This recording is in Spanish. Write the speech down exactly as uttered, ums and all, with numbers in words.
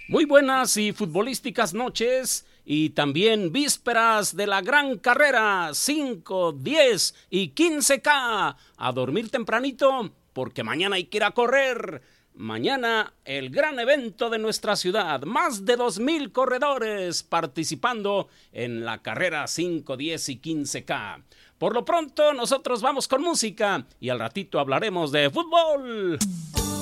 Muy buenas y futbolísticas noches y también vísperas de la gran carrera cinco, diez y quince K. A dormir tempranito porque mañana hay que ir a correr. Mañana el gran evento de nuestra ciudad. Más de dos mil corredores participando en la carrera cinco, diez y quince K. Por lo pronto nosotros vamos con música y al ratito hablaremos de fútbol.